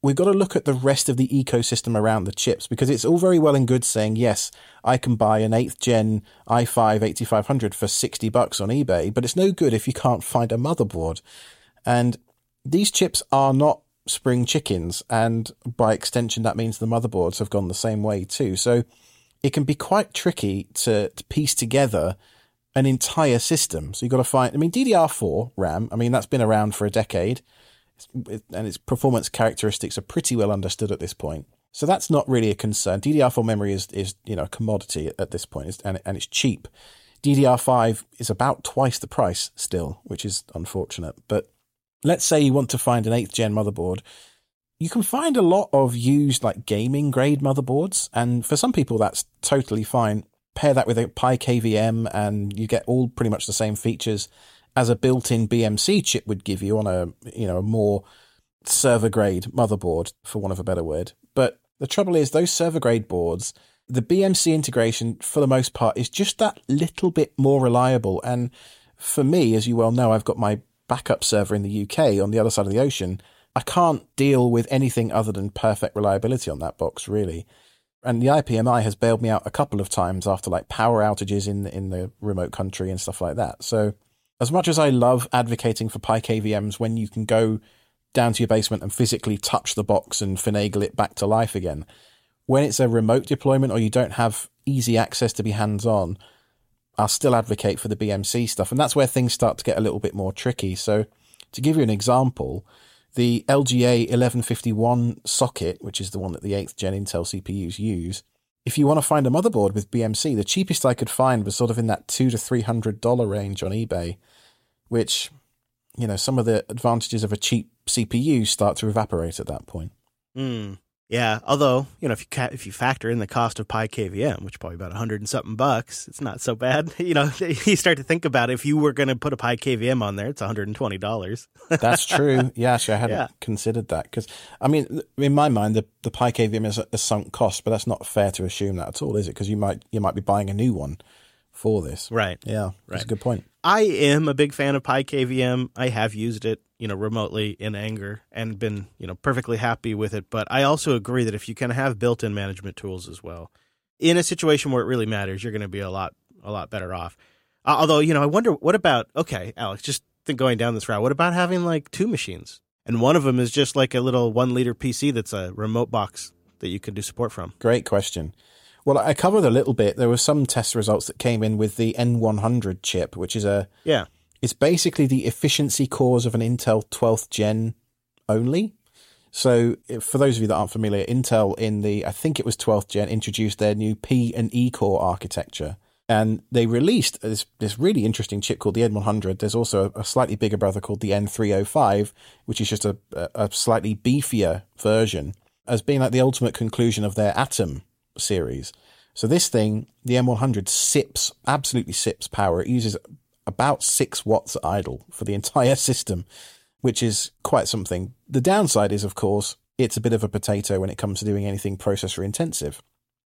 we've got to look at the rest of the ecosystem around the chips, because it's all very well and good saying, yes, I can buy an 8th gen i5 8500 for $60 on eBay, but it's no good if you can't find a motherboard. And these chips are not spring chickens, and by extension, that means the motherboards have gone the same way too. So it can be quite tricky to piece together an entire system. So you've got to find, DDR4 RAM, that's been around for a decade, and its performance characteristics are pretty well understood at this point. So that's not really a concern. DDR4 memory is a commodity at this point, and it's cheap. DDR5 is about twice the price still, which is unfortunate. But let's say you want to find an 8th gen motherboard. You can find a lot of used like gaming grade motherboards, and for some people that's totally fine. Pair that with a Pi KVM and you get all pretty much the same features as a built-in BMC chip would give you on a more server-grade motherboard, for want of a better word. But the trouble is, those server-grade boards, the BMC integration, for the most part, is just that little bit more reliable. And for me, as you well know, I've got my backup server in the UK on the other side of the ocean. I can't deal with anything other than perfect reliability on that box, really. And the IPMI has bailed me out a couple of times after like power outages in the remote country and stuff like that. So as much as I love advocating for Pi KVMs when you can go down to your basement and physically touch the box and finagle it back to life again, when it's a remote deployment or you don't have easy access to be hands-on, I'll still advocate for the BMC stuff. And that's where things start to get a little bit more tricky. So to give you an example, the LGA 1151 socket, which is the one that the 8th gen Intel CPUs use, if you want to find a motherboard with BMC, the cheapest I could find was sort of in that $200 to $300 range on eBay, which, some of the advantages of a cheap CPU start to evaporate at that point. Yeah, although, if you factor in the cost of Pi KVM, which is probably about $100 and something bucks, it's not so bad. You start to think about it, if you were going to put a Pi KVM on there, it's $120. That's true. Yeah, actually, I hadn't considered that. Because, in my mind, the Pi KVM is a sunk cost, but that's not fair to assume that at all, is it? Because you might be buying a new one for this. Right. Yeah, that's a good point. I am a big fan of Pi KVM. I have used it, remotely in anger and been, perfectly happy with it. But I also agree that if you can have built-in management tools as well, in a situation where it really matters, you're going to be a lot better off. Although, I wonder, what about, okay, Alex, just going down this route, what about having like two machines? And one of them is just like a little 1-liter PC that's a remote box that you can do support from. Great question. Well, I covered a little bit. There were some test results that came in with the N100 chip, which is it's basically the efficiency cores of an Intel 12th gen only. So for those of you that aren't familiar, Intel I think it was 12th gen, introduced their new P and E core architecture. And they released this really interesting chip called the N100. There's also a slightly bigger brother called the N305, which is just a slightly beefier version, as being like the ultimate conclusion of their Atom series. So this thing, the M100, absolutely sips power. It uses about 6 watts at idle for the entire system, which is quite something. The downside is, of course, it's a bit of a potato when it comes to doing anything processor intensive.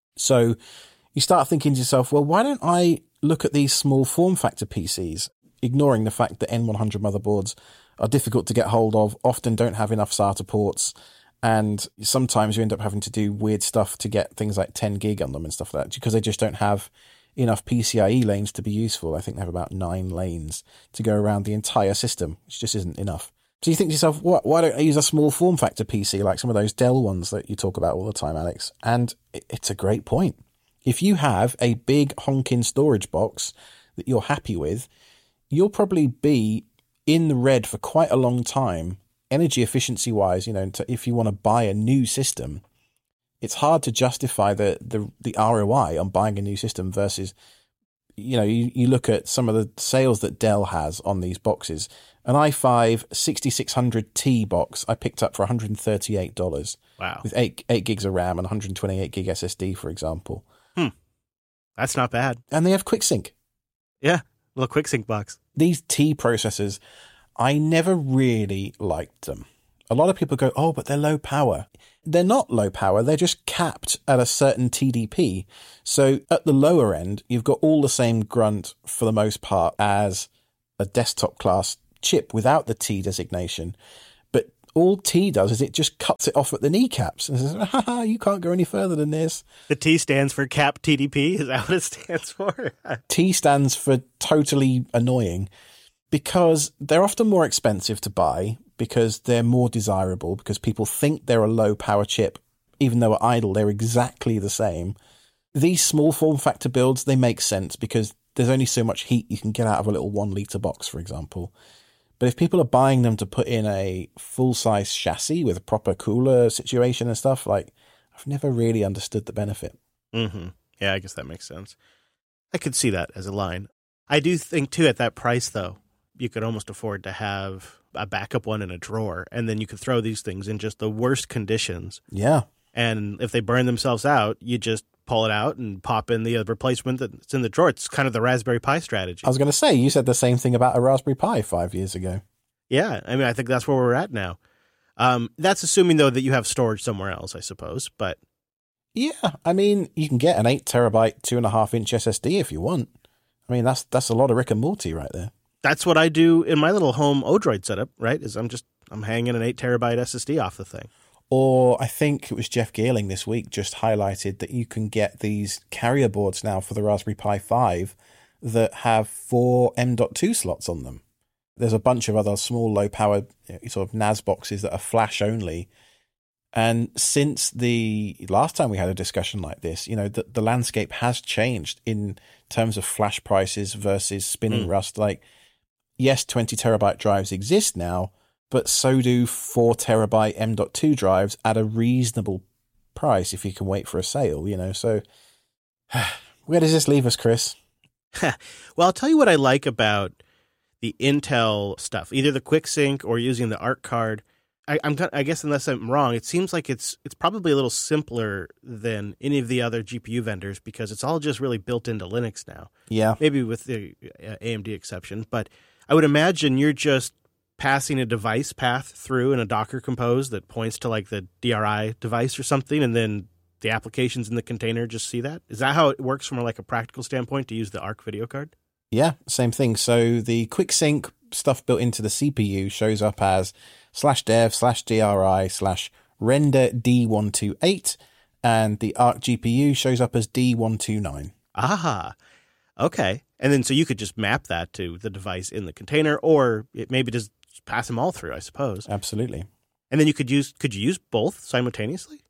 So you start thinking to yourself, well, why don't I look at these small form factor PCs, ignoring the fact that N100 motherboards are difficult to get hold of, often don't have enough SATA ports, and sometimes you end up having to do weird stuff to get things like 10 gig on them and stuff like that, because they just don't have enough PCIe lanes to be useful. I think they have about 9 lanes to go around the entire system, which just isn't enough. So you think to yourself, why don't I use a small form factor PC like some of those Dell ones that you talk about all the time, Alex? And it's a great point. If you have a big honking storage box that you're happy with, you'll probably be in the red for quite a long time, energy efficiency wise. If you want to buy a new system, it's hard to justify the ROI on buying a new system versus, you look at some of the sales that Dell has on these boxes. An i5 6600T box I picked up for $138. Wow. With 8 gigs of RAM and 128 gig SSD, for example. That's not bad. And they have QuickSync. Yeah, little QuickSync box. These T processors, I never really liked them. A lot of people go, oh, but they're low power. They're not low power. They're just capped at a certain TDP. So at the lower end, you've got all the same grunt for the most part as a desktop class chip without the T designation. But all T does is it just cuts it off at the kneecaps and says, ha, you can't go any further than this. The T stands for cap TDP. Is that what it stands for? T stands for totally annoying, because they're often more expensive to buy, because they're more desirable, because people think they're a low power chip, even though at idle they're exactly the same. These small form factor builds, they make sense because there's only so much heat you can get out of a little 1 litre box, for example. But if people are buying them to put in a full-size chassis with a proper cooler situation and stuff, like, I've never really understood the benefit. Mm-hmm. Yeah, I guess that makes sense. I could see that as a line. I do think, too, at that price, though, you could almost afford to have a backup one in a drawer, and then you could throw these things in just the worst conditions. Yeah. And if they burn themselves out, you just pull it out and pop in the replacement that's in the drawer. It's kind of the Raspberry Pi strategy. I was going to say, you said the same thing about a Raspberry Pi 5 years ago. Yeah, I mean, I think that's where we're at now. That's assuming, though, that you have storage somewhere else, I suppose. But yeah, I mean, you can get an 8 terabyte, 2.5-inch SSD if you want. I mean, that's a lot of Rick and Morty right there. That's what I do in my little home Odroid setup, right? Is I'm hanging an 8 terabyte SSD off the thing. Or I think it was Jeff Geerling this week just highlighted that you can get these carrier boards now for the Raspberry Pi 5 that have 4 M.2 slots on them. There's a bunch of other small, low-power sort of NAS boxes that are flash only. And since the last time we had a discussion like this, the landscape has changed in terms of flash prices versus spinning rust. Like, yes, 20 terabyte drives exist now, but so do 4 terabyte M.2 drives at a reasonable price if you can wait for a sale, So where does this leave us, Chris? Well, I'll tell you what I like about the Intel stuff, either the QuickSync or using the ARC card. I guess unless I'm wrong, it seems like it's probably a little simpler than any of the other GPU vendors because it's all just really built into Linux now. Yeah. Maybe with the AMD exception. But I would imagine you're just passing a device path through in a Docker Compose that points to like the DRI device or something, and then the applications in the container just see that? Is that how it works from like a practical standpoint to use the ARC video card? Yeah, same thing. So the QuickSync stuff built into the CPU shows up as /dev/DRI/render D128, and the ARC GPU shows up as D129. Ah, okay. And then so you could just map that to the device in the container, or it maybe just pass them all through, I suppose. Absolutely. And then could you use both simultaneously?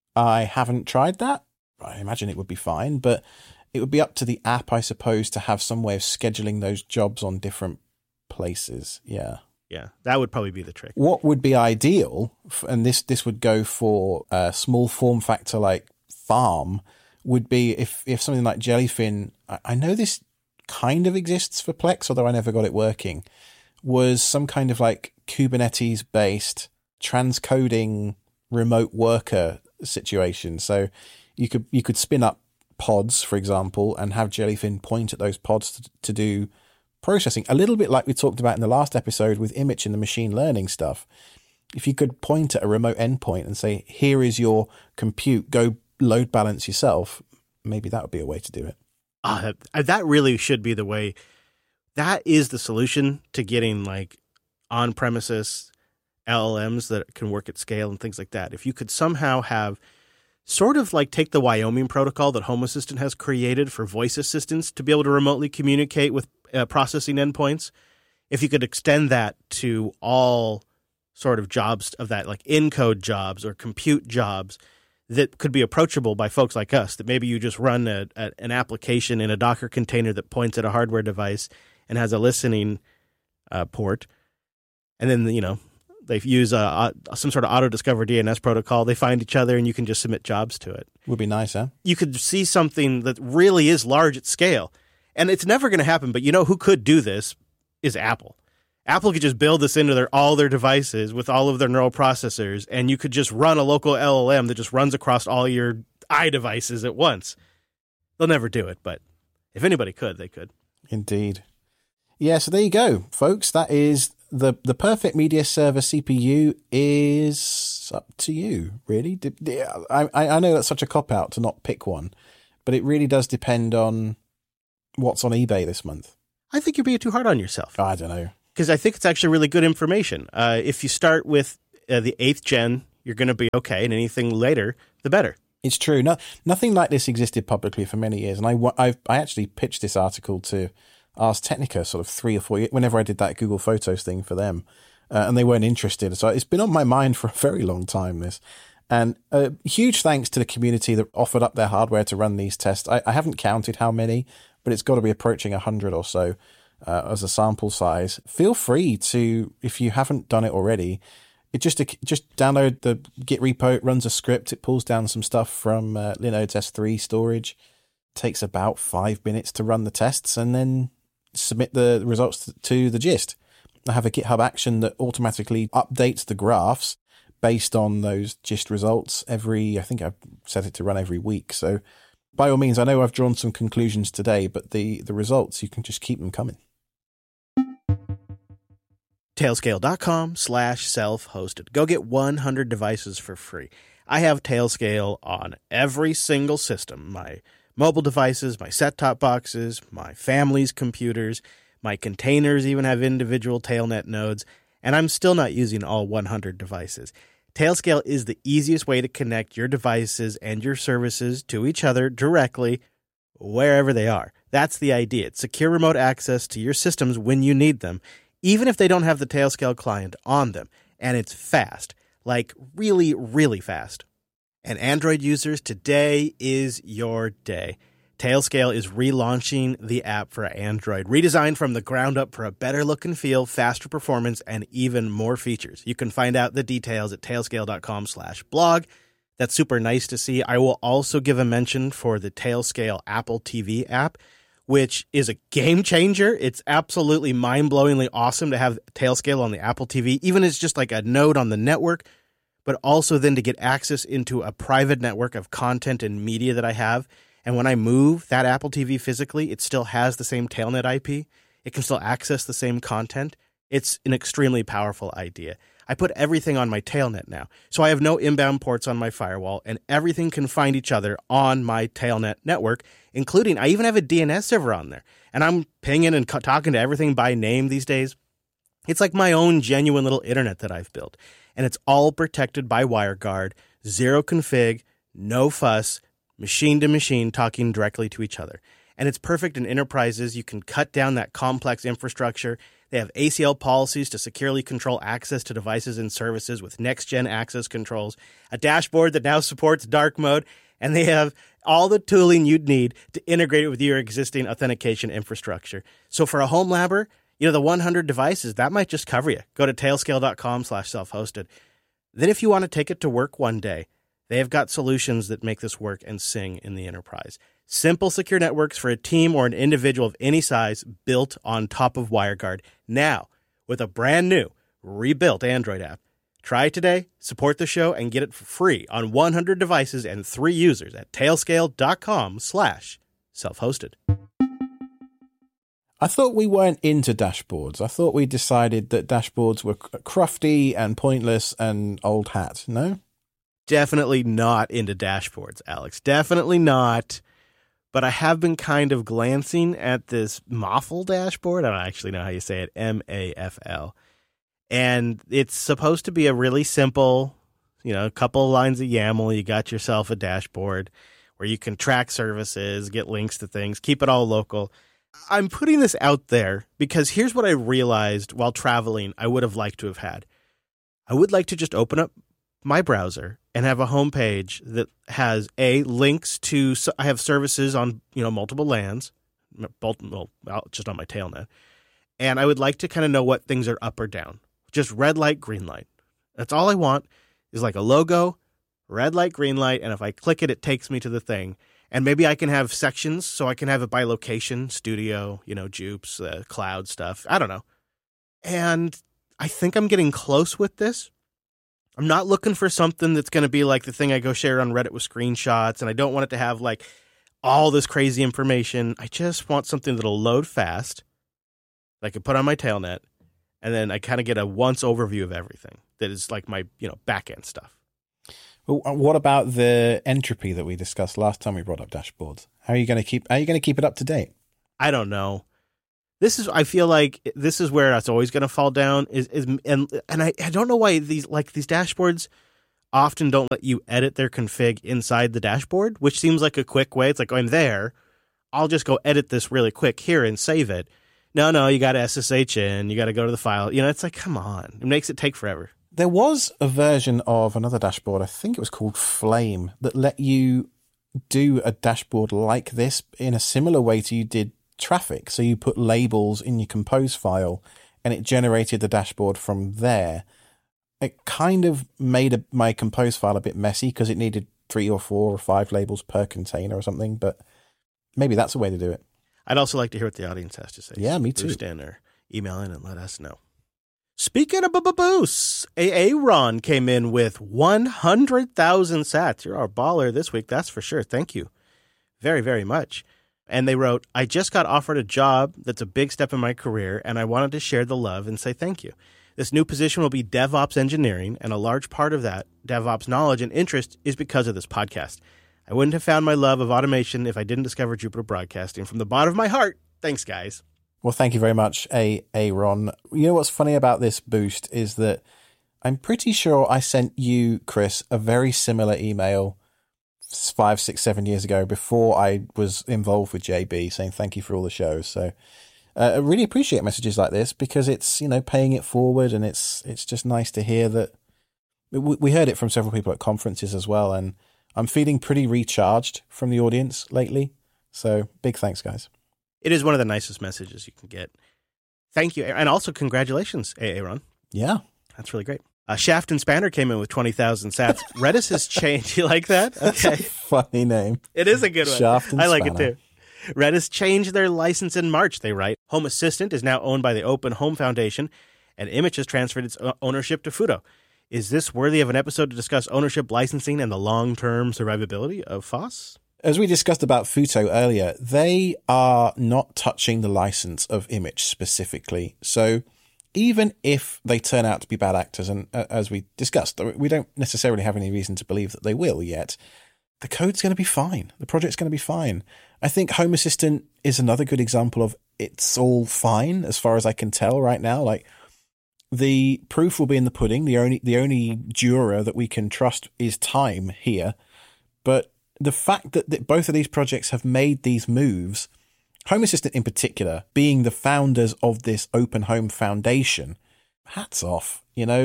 I haven't tried that. I imagine it would be fine, but it would be up to the app, I suppose, to have some way of scheduling those jobs on different places. Yeah. Yeah, that would probably be the trick. What would be ideal, and this would go for a small form factor like Farm, would be if something like Jellyfin, I know this kind of exists for Plex, although I never got it working, was some kind of like Kubernetes-based transcoding remote worker situation. So you could spin up pods, for example, and have Jellyfin point at those pods to do processing, a little bit like we talked about in the last episode with Image and the machine learning stuff. If you could point at a remote endpoint and say, here is your compute, go load balance yourself, maybe that would be a way to do it. That really should be the way. That is the solution to getting like on-premises LLMs that can work at scale and things like that. If you could somehow have sort of like take the Wyoming protocol that Home Assistant has created for voice assistants to be able to remotely communicate with processing endpoints, if you could extend that to all sort of jobs of that, like encode jobs or compute jobs that could be approachable by folks like us, that maybe you just run an application in a Docker container that points at a hardware device and has a listening port. And then, they use some sort of auto-discover DNS protocol. They find each other and you can just submit jobs to it. Would be nice, huh? You could see something that really is large at scale. And it's never going to happen, but who could do this is Apple. Apple could just build this into all their devices with all of their neural processors, and you could just run a local LLM that just runs across all your iDevices at once. They'll never do it, but if anybody could, they could. Indeed. Yeah, so there you go, folks. That is the perfect media server CPU is up to you, really. I know that's such a cop-out to not pick one, but it really does depend on what's on eBay this month. I think you're being too hard on yourself. I don't know. Because I think it's actually really good information. If you start with the 8th gen, you're going to be okay, and anything later, the better. It's true. No, nothing like this existed publicly for many years, and I actually pitched this article to Ars Technica sort of 3 or 4 years, whenever I did that Google Photos thing for them, and they weren't interested. So it's been on my mind for a very long time, this. And huge thanks to the community that offered up their hardware to run these tests. I haven't counted how many, but it's got to be approaching 100 or so as a sample size. Feel free to, if you haven't done it already, just download the Git repo. It runs a script. It pulls down some stuff from Linode's S3 storage. It takes about 5 minutes to run the tests and then submit the results to the gist. I have a GitHub action that automatically updates the graphs based on those gist results I think I've set it to run every week. So by all means, I know I've drawn some conclusions today, but the results, you can just keep them coming. Tailscale.com/self-hosted. Go get 100 devices for free. I have Tailscale on every single system. My mobile devices, my set-top boxes, my family's computers, my containers even have individual Tailnet nodes, and I'm still not using all 100 devices. Tailscale is the easiest way to connect your devices and your services to each other directly wherever they are. That's the idea. It's secure remote access to your systems when you need them, even if they don't have the Tailscale client on them. And it's fast, like really, really fast. And Android users, today is your day. Tailscale is relaunching the app for Android, redesigned from the ground up for a better look and feel, faster performance, and even more features. You can find out the details at tailscale.com/blog. That's super nice to see. I will also give a mention for the Tailscale Apple TV app, which is a game changer. It's absolutely mind-blowingly awesome to have Tailscale on the Apple TV, even as just like a node on the network, but also then to get access into a private network of content and media that I have. And when I move that Apple TV physically, it still has the same Tailnet IP. It can still access the same content. It's an extremely powerful idea. I put everything on my Tailnet now, so I have no inbound ports on my firewall, and everything can find each other on my Tailnet network, including I even have a DNS server on there. And I'm pinging and talking to everything by name these days. It's like my own genuine little internet that I've built. And it's all protected by WireGuard, zero config, no fuss, machine to machine talking directly to each other. And it's perfect in enterprises. You can cut down that complex infrastructure. They have ACL policies to securely control access to devices and services with next-gen access controls, a dashboard that now supports dark mode, and they have all the tooling you'd need to integrate it with your existing authentication infrastructure. So for a home labber, the 100 devices, that might just cover you. Go to tailscale.com/self-hosted. Then if you want to take it to work one day, they have got solutions that make this work and sing in the enterprise. Simple, secure networks for a team or an individual of any size built on top of WireGuard. Now, with a brand new, rebuilt Android app. Try it today, support the show, and get it for free on 100 devices and 3 users at tailscale.com/self-hosted. I thought we weren't into dashboards. I thought we decided that dashboards were crufty and pointless and old hat. No? Definitely not into dashboards, Alex. Definitely not. But I have been kind of glancing at this MAFL dashboard. I don't actually know how you say it. MAFL. And it's supposed to be a really simple, a couple of lines of YAML. You got yourself a dashboard where you can track services, get links to things, keep it all local. I'm putting this out there because here's what I realized while traveling I would have liked to have had. I would like to just open up my browser and have a homepage that has links to, I have services on, multiple LANs, just on my Tailnet. And I would like to kind of know what things are up or down. Just red light, green light. That's all I want is like a logo, red light, green light. And if I click it, it takes me to the thing. And maybe I can have sections so I can have it by location, studio, Jupes, cloud stuff. I don't know. And I think I'm getting close with this. I'm not looking for something that's going to be like the thing I go share on Reddit with screenshots, and I don't want it to have like all this crazy information. I just want something that'll load fast that I can put on my Tailnet, and then I kind of get a once overview of everything that is like my, back-end stuff. Well, what about the entropy that we discussed last time we brought up dashboards? How are you going to keep it up to date? I don't know. I feel like this is where it's always going to fall down and I don't know why these dashboards often don't let you edit their config inside the dashboard, which seems like a quick way. It's like, I'm there. I'll just go edit this really quick here and save it. No, you got to SSH in. You got to go to the file. It's like, come on. It makes it take forever. There was a version of another dashboard, I think it was called Flame, that let you do a dashboard like this in a similar way to you did traffic. So you put labels in your compose file and it generated the dashboard from there. It kind of made my compose file a bit messy because it needed 3 or 4 or 5 labels per container or something, but maybe that's a way to do it. I'd also like to hear what the audience has to say. Yeah, me too. Boost in or email in and let us know. Speaking of boosts, Aaron came in with 100,000 sats. You're our baller this week, that's for sure. Thank you very, very much. And they wrote, I just got offered a job that's a big step in my career, and I wanted to share the love and say thank you. This new position will be DevOps engineering, and a large part of that DevOps knowledge and interest is because of this podcast. I wouldn't have found my love of automation if I didn't discover Jupiter Broadcasting. From the bottom of my heart, thanks, guys. Well, thank you very much, Aaron. You know what's funny about this boost is that I'm pretty sure I sent you, Chris, a very similar email 5, 6, 7 years ago before I was involved with JB, saying thank you for all the shows. So I really appreciate messages like this because it's, paying it forward, and it's just nice to hear that. We heard it from several people at conferences as well, and I'm feeling pretty recharged from the audience lately. So big thanks, guys. It is one of the nicest messages you can get. Thank you. And also congratulations, Aaron. Yeah. That's really great. Shaft and Spanner came in with 20,000 sats. Redis has changed. You like that? Okay. That's a funny name. It is a good one. Shaft and I like Spanner. it too. Redis changed their license in March, they write. Home Assistant is now owned by the Open Home Foundation, and Image has transferred its ownership to Fudo. Is this worthy of an episode to discuss ownership, licensing, and the long-term survivability of FOSS? As we discussed about Futo earlier, they are not touching the license of Image specifically. So even if they turn out to be bad actors, and as we discussed, we don't necessarily have any reason to believe that they will yet, the code's going to be fine. The project's going to be fine. I think Home Assistant is another good example of it's all fine as far as I can tell right now. Like, the proof will be in the pudding. The only juror that we can trust is time here. But the fact that both of these projects have made these moves, Home Assistant in particular, being the founders of this Open Home Foundation, hats off.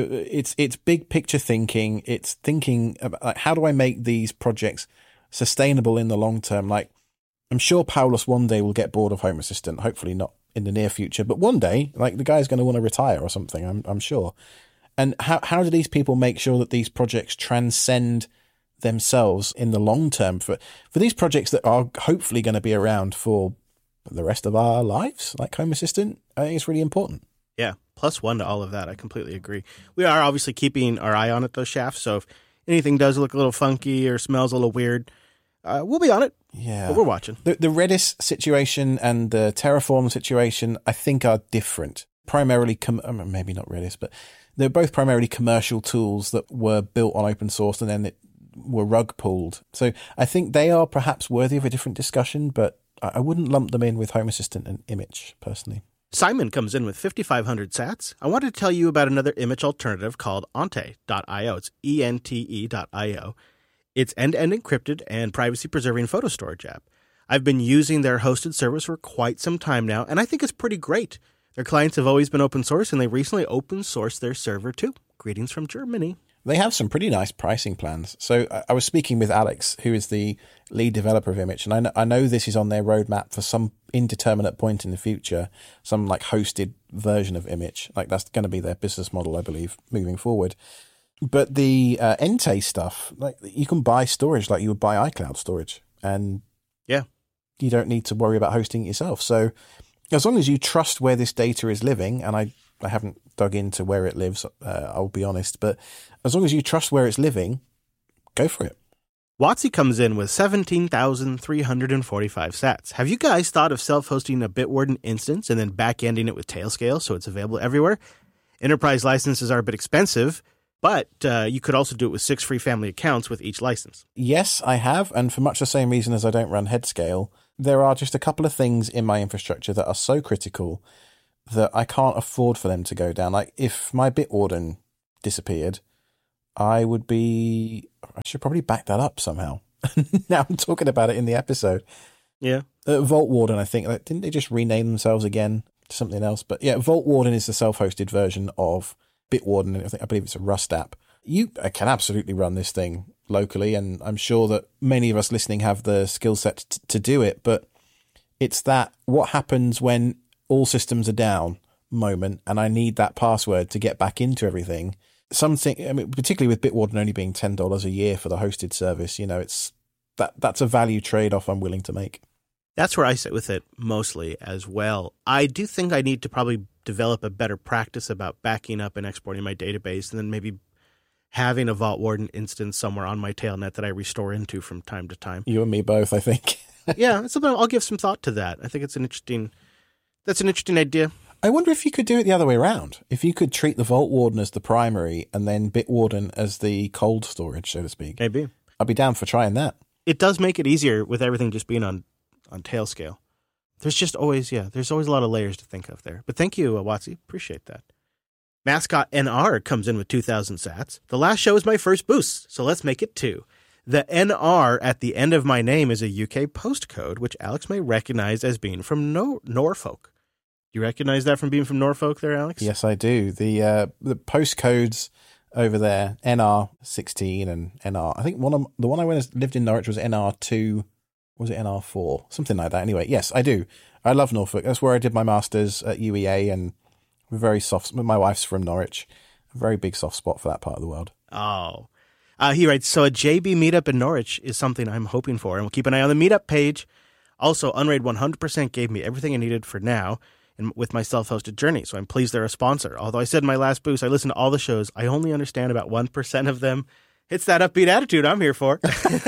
It's big picture thinking. It's thinking about, like, how do I make these projects sustainable in the long term? Like, I'm sure Paulus one day will get bored of Home Assistant, hopefully not in the near future, but one day, like, the guy's going to want to retire or something, I'm sure. And how do these people make sure that these projects transcend themselves in the long term for these projects that are hopefully going to be around for the rest of our lives, like Home Assistant? I think it's really important. Yeah, +1 to all of that. I completely agree. We are obviously keeping our eye on it, those shafts. So if anything does look a little funky or smells a little weird, we'll be on it. Yeah, but we're watching. The Redis situation and the Terraform situation, I think, are different. Primarily, maybe not Redis, but they're both primarily commercial tools that were built on open source and then were rug pulled. So I think they are perhaps worthy of a different discussion, but I wouldn't lump them in with Home Assistant and Image, personally. Simon comes in with 5,500 sats. I wanted to tell you about another Image alternative called Ente.io. It's ENTE.io. It's end-to-end encrypted and privacy-preserving photo storage app. I've been using their hosted service for quite some time now, and I think it's pretty great. Their clients have always been open source, and they recently open sourced their server too. Greetings from Germany. They have some pretty nice pricing plans. So I was speaking with Alex, who is the lead developer of Image, and I know this is on their roadmap for some indeterminate point in the future, some like hosted version of Image. Like, that's going to be their business model, I believe, moving forward. But the Ente stuff, like, you can buy storage like you would buy iCloud storage, and yeah, you don't need to worry about hosting it yourself. So as long as you trust where this data is living, and I haven't dug into where it lives, I'll be honest, but as long as you trust where it's living, go for it. Watsy comes in with 17,345 sats. Have you guys thought of self-hosting a Bitwarden instance and then back-ending it with Tailscale so it's available everywhere? Enterprise licenses are a bit expensive, but you could also do it with 6 free family accounts with each license. Yes, I have, and for much the same reason as I don't run Headscale, there are just a couple of things in my infrastructure that are so critical that I can't afford for them to go down. Like, if my Bitwarden disappeared, I should probably back that up somehow. Now I'm talking about it in the episode. Yeah. Vault Warden, I think, didn't they just rename themselves again to something else? But yeah, Vault Warden is the self-hosted version of Bitwarden, and I believe it's a Rust app. You can absolutely run this thing locally, and I'm sure that many of us listening have the skill set to do it, but it's that what happens when all systems are down moment, and I need that password to get back into everything. Something, I mean, particularly with Bitwarden only being $10 a year for the hosted service, it's that's a value trade-off I'm willing to make. That's where I sit with it mostly as well. I do think I need to probably develop a better practice about backing up and exporting my database, and then maybe having a Vault Warden instance somewhere on my tailnet that I restore into from time to time. You and me both, I think. Yeah, it's something I'll give some thought to that. I think that's an interesting idea. I wonder if you could do it the other way around. If you could treat the Vault Warden as the primary and then Bitwarden as the cold storage, so to speak. Maybe. I'd be down for trying that. It does make it easier with everything just being on Tailscale. There's always a lot of layers to think of there. But thank you, Watsy. Appreciate that. Mascot NR comes in with 2,000 sats. The last show is my first boost, so let's make it 2. The NR at the end of my name is a UK postcode, which Alex may recognize as being from Norfolk. You recognize that from being from Norfolk there, Alex? Yes, I do. The postcodes over there, NR16 and NR. I think the one I lived in Norwich was NR2. Was it NR4? Something like that. Anyway, yes, I do. I love Norfolk. That's where I did my master's at UEA, and very soft. My wife's from Norwich. A very big soft spot for that part of the world. Oh. He writes, so a JB meetup in Norwich is something I'm hoping for, and we'll keep an eye on the meetup page. Also, Unraid 100% gave me everything I needed for now with my self-hosted journey, so I'm pleased they're a sponsor. Although I said in my last boost, I listened to all the shows. I only understand about 1% of them. It's that upbeat attitude I'm here for.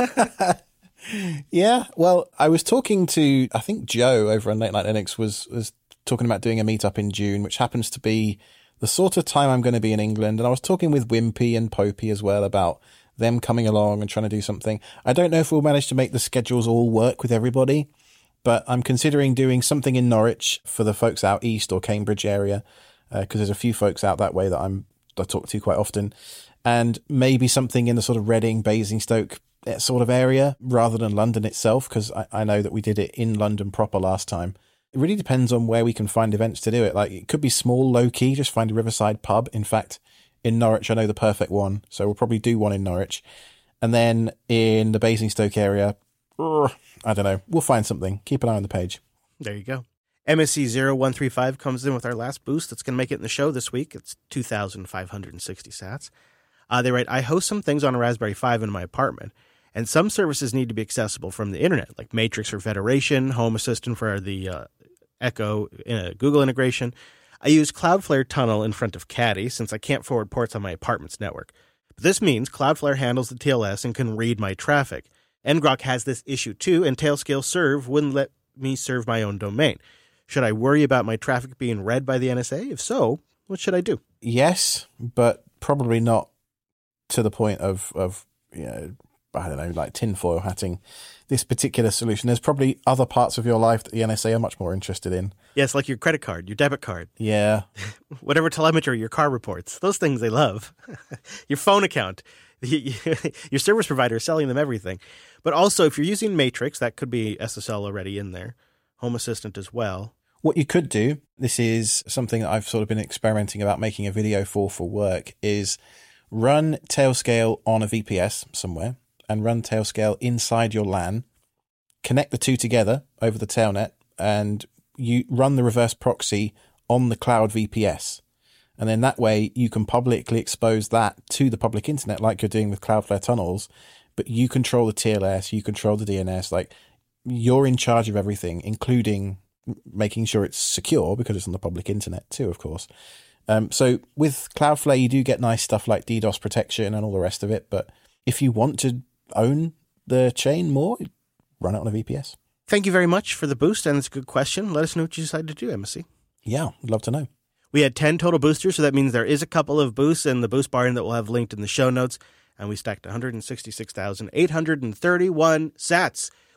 Yeah, well, I was talking to, I think Joe over on Late Night Linux was talking about doing a meetup in June, which happens to be the sort of time I'm going to be in England. And I was talking with Wimpy and Popey as well about them coming along and trying to do something. I don't know if we'll manage to make the schedules all work with everybody, but I'm considering doing something in Norwich for the folks out east or Cambridge area, because there's a few folks out that way that I talk to quite often, and maybe something in the sort of Reading, Basingstoke sort of area rather than London itself, because I know that we did it in London proper last time. It really depends on where we can find events to do it. Like, it could be small, low-key, just find a riverside pub. In fact, in Norwich, I know the perfect one, so we'll probably do one in Norwich. And then in the Basingstoke area, I don't know. We'll find something. Keep an eye on the page. There you go. MSC0135 comes in with our last boost. That's going to make it in the show this week. It's 2,560 sats. They write, I host some things on a Raspberry 5 in my apartment, and some services need to be accessible from the internet, like Matrix for Federation, Home Assistant for the Echo Google integration. I use Cloudflare Tunnel in front of Caddy since I can't forward ports on my apartment's network. But this means Cloudflare handles the TLS and can read my traffic. ngrok has this issue too, and Tailscale Serve wouldn't let me serve my own domain. Should I worry about my traffic being read by the NSA? If so, what should I do? Yes, but probably not to the point of I don't know, like tinfoil hatting this particular solution. There's probably other parts of your life that the NSA are much more interested in. Yes, like your credit card, your debit card. Yeah. Whatever telemetry your car reports. Those things they love. Your phone account. Your service provider is selling them everything. But also, if you're using Matrix, that could be SSL already in there. Home Assistant as well. What you could do, this is something that I've sort of been experimenting about making a video for work, is run Tailscale on a VPS somewhere and run Tailscale inside your LAN, connect the two together over the tailnet, and you run the reverse proxy on the cloud VPS. And then that way you can publicly expose that to the public internet like you're doing with Cloudflare tunnels, but you control the TLS, you control the DNS, like you're in charge of everything, including making sure it's secure because it's on the public internet too, of course. So with Cloudflare, you do get nice stuff like DDoS protection and all the rest of it. But if you want to own the chain more, run it on a VPS. Thank you very much for the boost, and it's a good question. Let us know what you decide to do, MSC. Yeah, I'd love to know. We had 10 total boosters, so that means there is a couple of boosts in the boost bar that we'll have linked in the show notes. And we stacked 166,831 sats,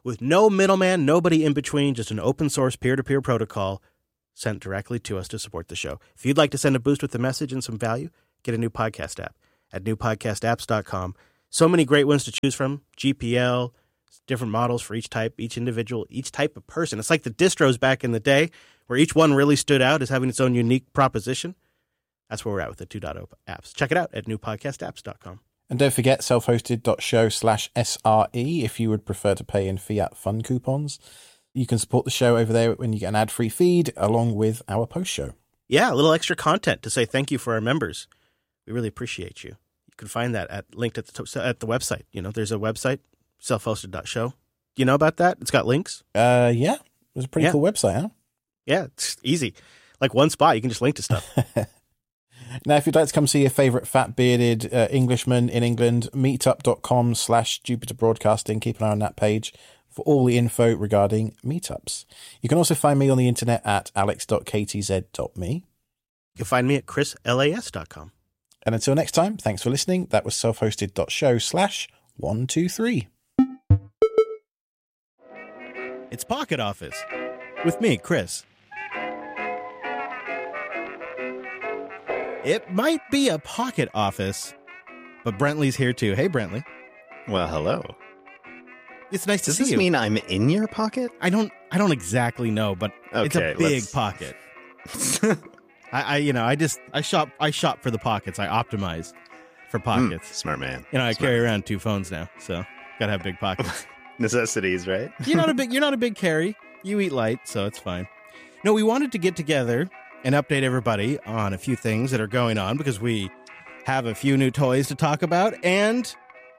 with no middleman, nobody in between, just an open source peer-to-peer protocol sent directly to us to support the show. If you'd like to send a boost with a message and some value, get a new podcast app at newpodcastapps.com. So many great ones to choose from. GPL, different models for each type, each individual, each type of person. It's like the distros back in the day where each one really stood out as having its own unique proposition. That's where we're at with the 2.0 apps. Check it out at newpodcastapps.com. And don't forget selfhosted.show/SRE if you would prefer to pay in fiat fun coupons. You can support the show over there when you get an ad-free feed along with our post show. Yeah, a little extra content to say thank you for our members. We really appreciate you. You can find that linked at the website. You know, there's a website, selfhosted.show. Do you know about that? It's got links. Yeah. It's a pretty cool website, huh? Yeah, it's easy. Like one spot, you can just link to stuff. Now, if you'd like to come see your favorite fat bearded Englishman in England, meetup.com/Jupiter Broadcasting. Keep an eye on that page for all the info regarding meetups. You can also find me on the internet at alex.ktz.me. You can find me at chrislas.com. And until next time, thanks for listening. That was selfhosted.show/123. It's Pocket Office with me, Chris. It might be a pocket office, but Brentley's here too. Hey, Brentley. Well, hello. It's nice to see you. Does this mean I'm in your pocket? I don't exactly know, but it's a big pocket. I shop for the pockets. I optimize for pockets. Smart man. I carry around 2 phones now, so gotta have big pockets. Necessities, right? You're not a big carry. You eat light, so it's fine. No, we wanted to get together and update everybody on a few things that are going on because we have a few new toys to talk about, and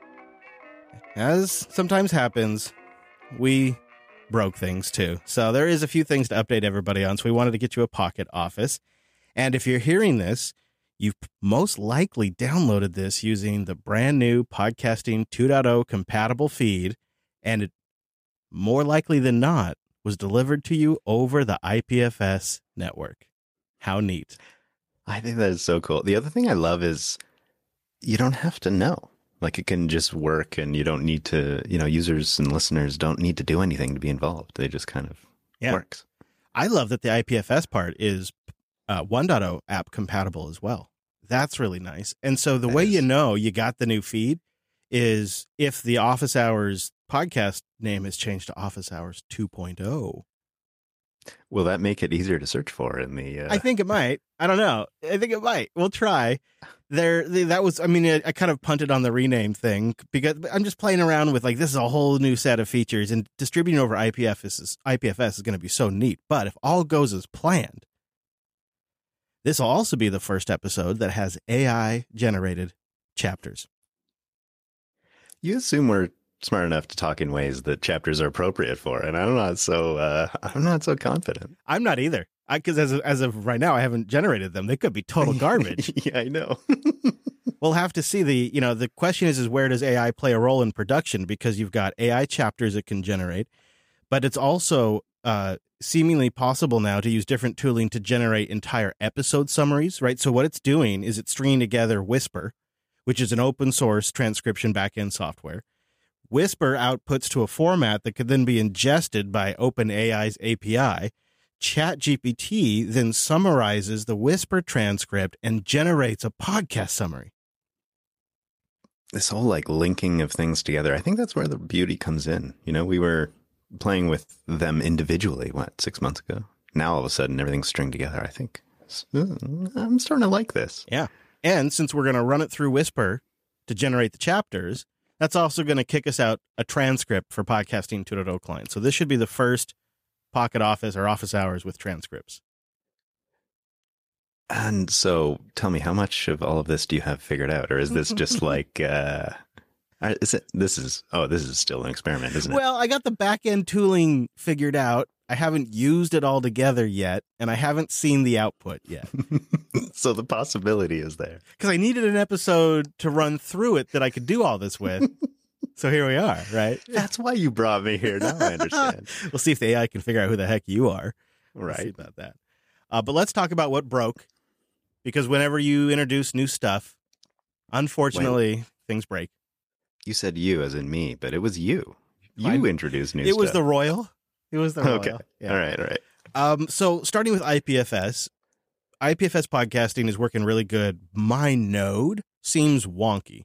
as sometimes happens, we broke things too. So there is a few things to update everybody on, so we wanted to get you a Pocket Office. And if you're hearing this, you've most likely downloaded this using the brand new Podcasting 2.0 compatible feed, and it more likely than not was delivered to you over the IPFS network. How neat. I think that is so cool. The other thing I love is you don't have to know. Like, it can just work, and you don't need to, users and listeners don't need to do anything to be involved. They just kind of works. I love that the IPFS part is 1.0 app compatible as well. That's really nice. And so the way you know you got the new feed is if the Office Hours podcast name has changed to Office Hours 2.0. Will that make it easier to search for in the... I think it might. I don't know. I think it might. We'll try. I kind of punted on the rename thing because I'm just playing around with, this is a whole new set of features, and distributing over IPFS is going to be so neat. But if all goes as planned, this will also be the first episode that has AI-generated chapters. You assume we're smart enough to talk in ways that chapters are appropriate for, and I'm not so confident. I'm not either. Because as of right now, I haven't generated them. They could be total garbage. Yeah, I know. We'll have to see. The question is where does AI play a role in production? Because you've got AI chapters it can generate, but it's also seemingly possible now to use different tooling to generate entire episode summaries, right? So what it's doing is it's stringing together Whisper, which is an open source transcription backend software. Whisper outputs to a format that could then be ingested by OpenAI's API. ChatGPT then summarizes the Whisper transcript and generates a podcast summary. This whole linking of things together, I think that's where the beauty comes in. We were playing with them individually, 6 months ago? Now all of a sudden everything's stringed together. I think I'm starting to like this. Yeah. And since we're going to run it through Whisper to generate the chapters, that's also going to kick us out a transcript for Podcasting 2.0 clients. So this should be the first Pocket Office or Office Hours with transcripts. And so tell me, how much of all of this do you have figured out? Or is this just this is still an experiment, isn't it? Well, I got the back end tooling figured out. I haven't used it all together yet, and I haven't seen the output yet. So the possibility is there. Because I needed an episode to run through it that I could do all this with. So here we are, right? That's why you brought me here. Now I understand. We'll see if the AI can figure out who the heck you are. Right. We'll see about that. But let's talk about what broke. Because whenever you introduce new stuff, unfortunately, things break. You said you as in me, but it was you. You introduced new It was stuff. the Royal. It was the Royal. Okay. Yeah. All right. So starting with IPFS podcasting is working really good. My node seems wonky.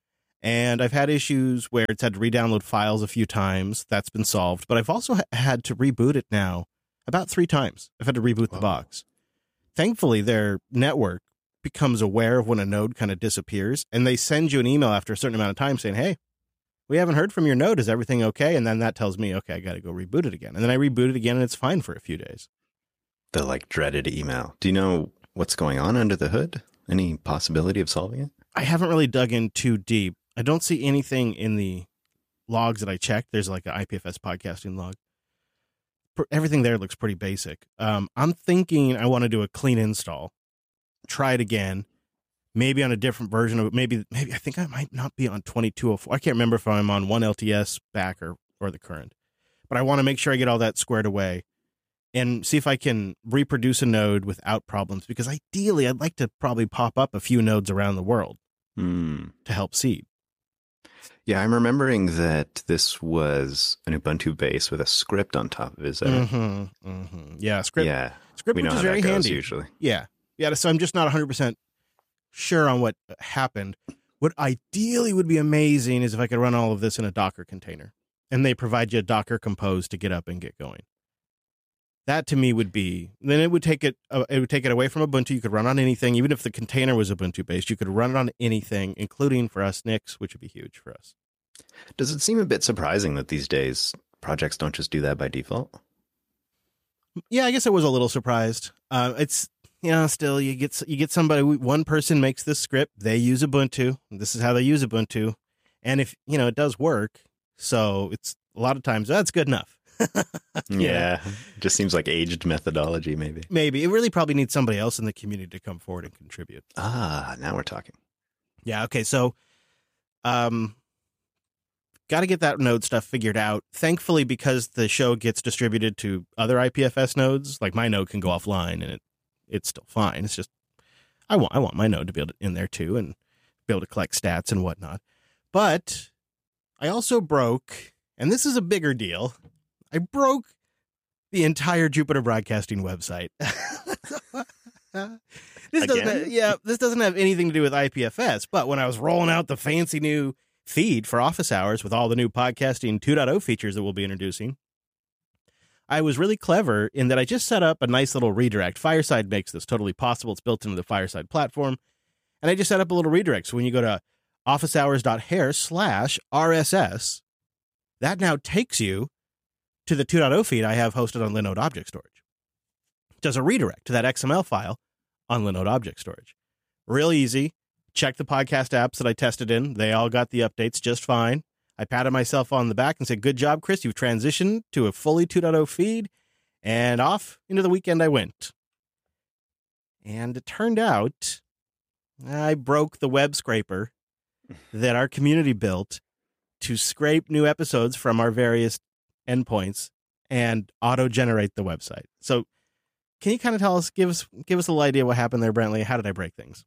And I've had issues where it's had to re-download files a few times. That's been solved. But I've also had to reboot it now about 3 times. I've had to reboot the box. Thankfully, their network becomes aware of when a node kind of disappears, and they send you an email after a certain amount of time saying, hey, we haven't heard from your node. Is everything okay? And then that tells me, okay, I got to go reboot it again. And then I reboot it again, and it's fine for a few days. The like dreaded email. Do you know what's going on under the hood? Any possibility of solving it? I haven't really dug in too deep. I don't see anything in the logs that I checked. There's like an IPFS podcasting log. Everything there looks pretty basic. I'm thinking I want to do a clean install, try it again, maybe on a different version of it. Maybe I think I might not be on 2204. I can't remember if I'm on 1LTS back or the current, but I want to make sure I get all that squared away and see if I can reproduce a node without problems, because ideally I'd like to probably pop up a few nodes around the world to help seed. Yeah, I'm remembering that this was an Ubuntu base with a script on top of it. Is that it? Yeah, script. Yeah, script, we know which how is very that goes handy. usually. Yeah. So I'm just not 100% sure on what happened. What ideally would be amazing is if I could run all of this in a Docker container, and they provide you a Docker Compose to get up and get going. That to me would be, then it would take it away from Ubuntu. You could run on anything, even if the container was Ubuntu based. You could run it on anything, including for us Nix, which would be huge for us. Does it seem a bit surprising that these days projects don't just do that by default? Yeah, I guess I was a little surprised. It's, still you get somebody, one person makes this script, they use Ubuntu. This is how they use Ubuntu. And if, it does work, so it's a lot of times that's good enough. Yeah, just seems like aged methodology, maybe. Maybe. It really probably needs somebody else in the community to come forward and contribute. Now we're talking. Yeah, okay, so got to get that node stuff figured out. Thankfully, because the show gets distributed to other IPFS nodes, like my node can go offline and it's still fine. It's just I want my node to be able to in there too and be able to collect stats and whatnot. But I also broke, and this is a bigger deal, I broke the entire Jupiter Broadcasting website. This doesn't have anything to do with IPFS, but when I was rolling out the fancy new feed for office hours with all the new podcasting 2.0 features that we'll be introducing, I was really clever in that I just set up a nice little redirect. Fireside makes this totally possible. It's built into the Fireside platform. And I just set up a little redirect. So when you go to officehours.hair/RSS, that now takes you to the 2.0 feed I have hosted on Linode Object Storage. It does a redirect to that XML file on Linode Object Storage. Real easy. Check the podcast apps that I tested in. They all got the updates just fine. I patted myself on the back and said, good job, Chris. You've transitioned to a fully 2.0 feed. And off into the weekend I went. And it turned out I broke the web scraper that our community built to scrape new episodes from our various endpoints and auto-generate the website. So can you kind of tell us, give us a little idea what happened there, Brentley? How did I break things?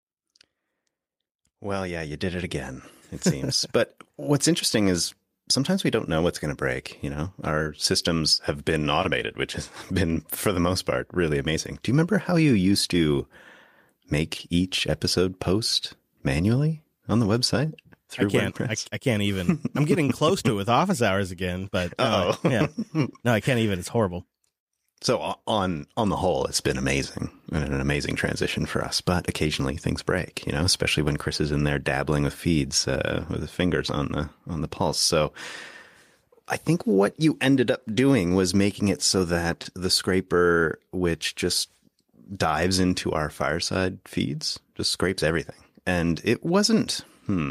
Well, yeah, you did it again, it seems. But what's interesting is sometimes we don't know what's going to break. Our systems have been automated, which has been, for the most part, really amazing. Do you remember how you used to make each episode post manually on the website? I can't even. I'm getting close to it with office hours again, but no, I can't even. It's horrible. So on the whole, it's been amazing and an amazing transition for us. But occasionally things break, especially when Chris is in there dabbling with feeds with his fingers on the pulse. So I think what you ended up doing was making it so that the scraper, which just dives into our Fireside feeds, just scrapes everything. And it wasn't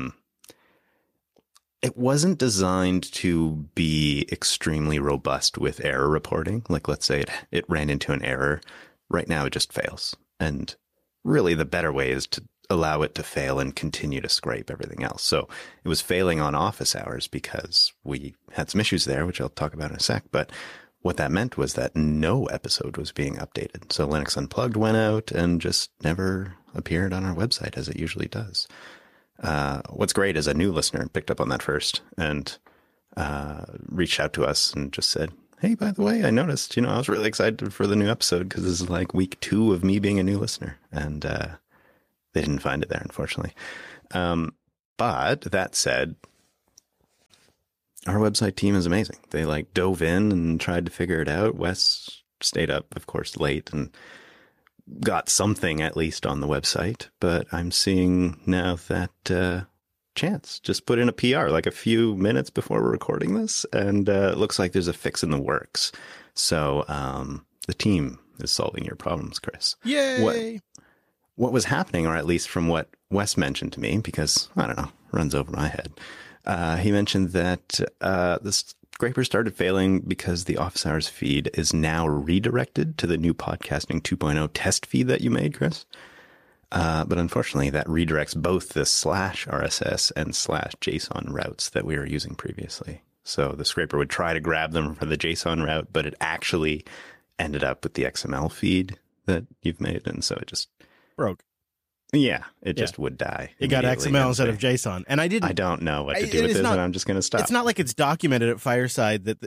designed to be extremely robust with error reporting. Like, let's say it ran into an error. Right now, it just fails. And really, the better way is to allow it to fail and continue to scrape everything else. So it was failing on office hours because we had some issues there, which I'll talk about in a sec. But what that meant was that no episode was being updated. So Linux Unplugged went out and just never appeared on our website as it usually does. What's great is a new listener picked up on that first, and reached out to us and just said, hey, by the way, I noticed, I was really excited for the new episode because this is like week 2 of me being a new listener. And they didn't find it there, unfortunately. But that said, our website team is amazing. They like dove in and tried to figure it out. Wes stayed up, of course, late and got something at least on the website. But I'm seeing now that Chance just put in a PR like a few minutes before we're recording this, and it looks like there's a fix in the works. So the team is solving your problems, Chris. Yay! What was happening, or at least from what Wes mentioned to me, because I don't know, runs over my head. He mentioned that the scraper started failing because the office hours feed is now redirected to the new Podcasting 2.0 test feed that you made, Chris. But unfortunately, that redirects both the /RSS and /JSON routes that we were using previously. So the scraper would try to grab them for the JSON route, but it actually ended up with the XML feed that you've made. And so it just broke. Yeah, it just would die. It got XML instead of JSON. And I don't know what to do with this, and I'm just going to stop. It's not like it's documented at Fireside that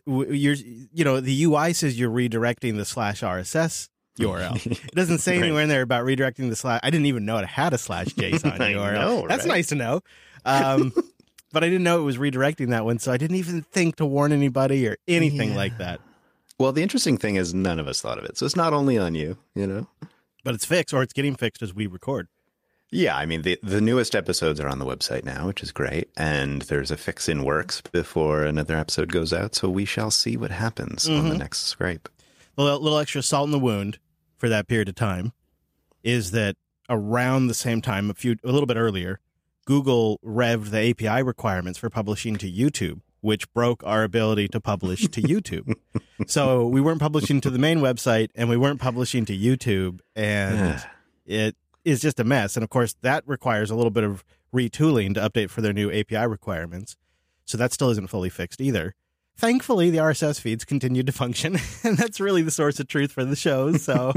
the UI says you're redirecting the /RSS URL. It doesn't say anywhere in there about redirecting the / I didn't even know it had a /JSON URL. Know, That's nice to know. But I didn't know it was redirecting that one, so I didn't even think to warn anybody or anything like that. Well, the interesting thing is none of us thought of it. So it's not only on you, But it's fixed, or it's getting fixed as we record. Yeah, I mean, the newest episodes are on the website now, which is great. And there's a fix in works before another episode goes out. So we shall see what happens on the next scrape. A little extra salt in the wound for that period of time is that around the same time, a little bit earlier, Google revved the API requirements for publishing to YouTube, which broke our ability to publish to YouTube. So we weren't publishing to the main website and we weren't publishing to YouTube, and it is just a mess. And of course, that requires a little bit of retooling to update for their new API requirements. So that still isn't fully fixed either. Thankfully, the RSS feeds continued to function, and that's really the source of truth for the shows. So,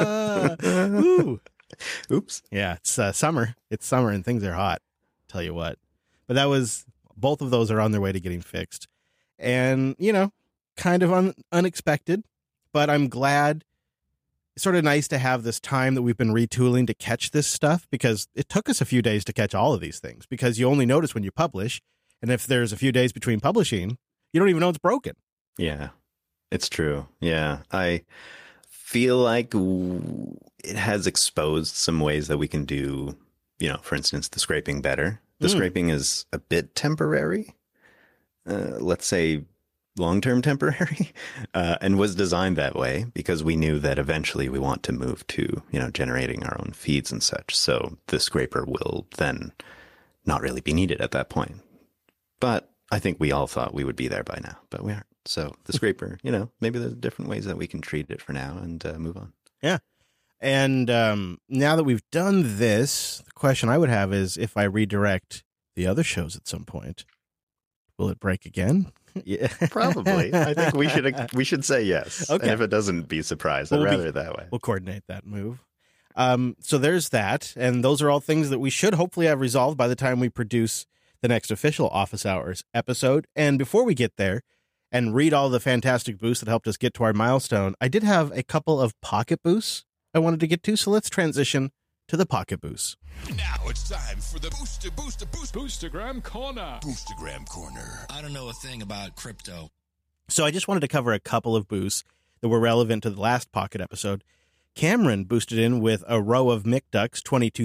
Oops. Yeah, it's summer. It's summer, and things are hot. Tell you what. But both of those are on their way to getting fixed, and kind of unexpected. But I'm glad. It's sort of nice to have this time that we've been retooling to catch this stuff, because it took us a few days to catch all of these things, because you only notice when you publish, and if there's a few days between publishing, you don't even know it's broken. Yeah, it's true. Yeah, I feel like it has exposed some ways that we can do, for instance, the scraping better. The scraping is a bit temporary, let's say long-term temporary, and was designed that way because we knew that eventually we want to move to, generating our own feeds and such. So the scraper will then not really be needed at that point. But I think we all thought we would be there by now, but we aren't. So the scraper, maybe there's different ways that we can treat it for now and move on. Yeah. And now that we've done this, the question I would have is, if I redirect the other shows at some point, will it break again? Yeah, probably. I think we should say yes. Okay. And if it doesn't, be surprised. I'd rather it that way. We'll coordinate that move. So there's that. And those are all things that we should hopefully have resolved by the time we produce the next official Office Hours episode. And before we get there and read all the fantastic boosts that helped us get to our milestone, I did have a couple of pocket boosts I wanted to get to. So let's transition to the pocket boosts. Now it's time for the Boostagram Corner. Boostagram Corner. I don't know a thing about crypto. So I just wanted to cover a couple of boosts that were relevant to the last Pocket episode. Cameron boosted in with a row of McDucks,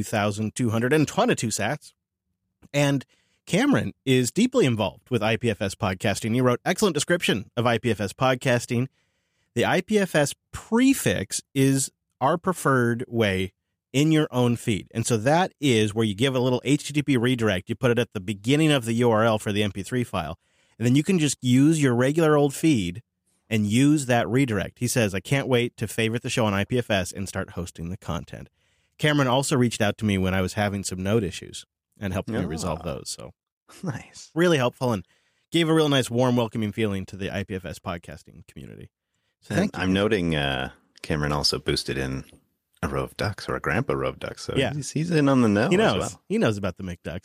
22,222 sats. And Cameron is deeply involved with IPFS podcasting. He wrote excellent description of IPFS podcasting. The IPFS prefix is our preferred way in your own feed. And so that is where you give a little HTTP redirect. You put it at the beginning of the URL for the MP3 file. And then you can just use your regular old feed and use that redirect. He says, I can't wait to favorite the show on IPFS and start hosting the content. Cameron also reached out to me when I was having some node issues and helped me resolve those. So nice. Really helpful, and gave a real nice, warm, welcoming feeling to the IPFS podcasting community. So thank you. I'm noting Cameron also boosted in a row of ducks, or a grandpa row of ducks. So yeah, he's in on the know. He knows. As well. He knows about the McDucks.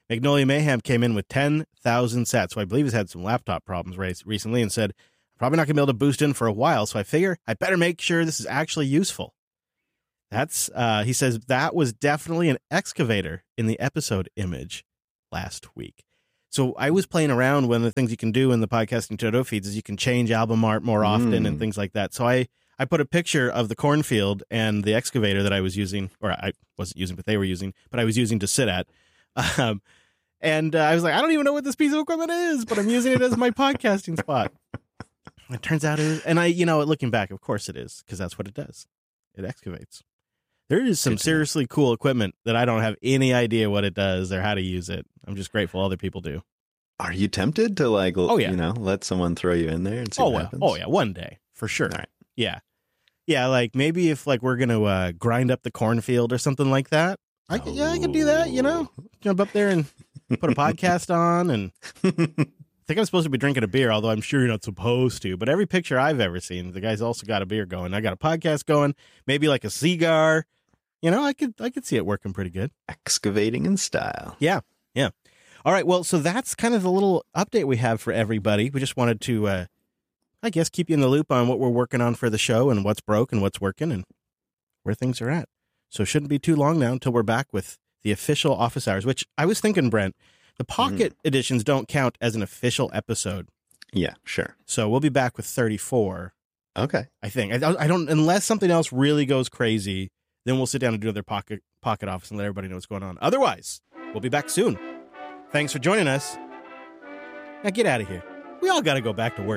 Magnolia Mayhem came in with 10,000 sats. So I believe he's had some laptop problems recently and said, probably not going to be able to boost in for a while. So I figure I better make sure this is actually useful. That's, he says that was definitely an excavator in the episode image last week. So I was playing around. One of the things you can do in the podcasting Toto feeds is you can change album art more often and things like that. So I put a picture of the cornfield and the excavator that I was using, or I wasn't using, but they were using, but I was using to sit at. And I was like, I don't even know what this piece of equipment is, but I'm using it as my podcasting spot. It turns out it is. And looking back, of course it is, because that's what it does. It excavates. There is some seriously cool equipment that I don't have any idea what it does or how to use it. I'm just grateful other people do. Are you tempted to let someone throw you in there and see what happens? Oh yeah, one day for sure. All right. Yeah, like maybe if we're gonna grind up the cornfield or something like that. I could do that. Jump up there and put a podcast on. And I think I'm supposed to be drinking a beer, although I'm sure you're not supposed to. But every picture I've ever seen, the guy's also got a beer going. I got a podcast going, maybe like a cigar. I could see it working pretty good. Excavating in style. Yeah. All right. Well, so that's kind of the little update we have for everybody. We just wanted to, keep you in the loop on what we're working on for the show and what's broke and what's working and where things are at. So it shouldn't be too long now until we're back with the official office hours, which I was thinking, Brent, the pocket editions don't count as an official episode. Yeah, sure. So we'll be back with 34. Okay. I think. I don't, unless something else really goes crazy, then we'll sit down and do their pocket office and let everybody know what's going on. Otherwise, we'll be back soon. Thanks for joining us. Now get out of here. We all got to go back to work.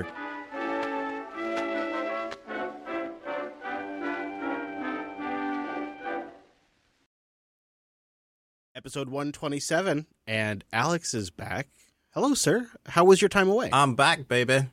Episode 127, and Alex is back. Hello, sir. How was your time away? I'm back, baby.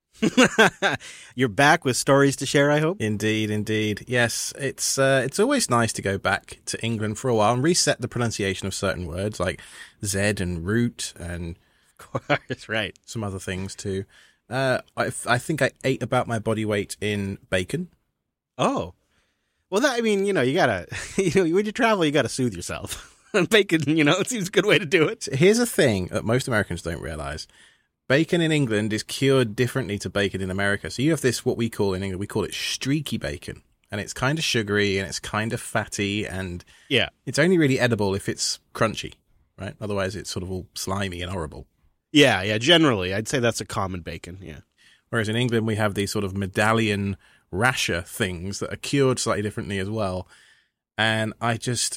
You're back with stories to share, I hope? Indeed. Yes, it's always nice to go back to England for a while and reset the pronunciation of certain words like Z and root and of course, right. Some other things too. I think I ate about my body weight in bacon. Oh. Well, you gotta, when you travel, you gotta soothe yourself. Bacon, it seems a good way to do it. Here's a thing that most Americans don't realize. Bacon in England is cured differently to bacon in America. So you have this, what we call in England, we call it streaky bacon. And it's kind of sugary and it's kind of fatty. And yeah, it's only really edible if it's crunchy, right? Otherwise, it's sort of all slimy and horrible. Yeah. Generally, I'd say that's a common bacon, yeah. Whereas in England, we have these sort of medallion rasher things that are cured slightly differently as well. And it's